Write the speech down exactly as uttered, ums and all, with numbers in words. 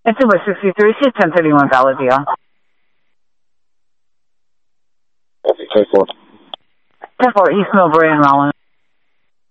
It's number sixty-three, she's ten thirty-one Valadeo. Okay, ten four. ten four, East Millbury and Rollins.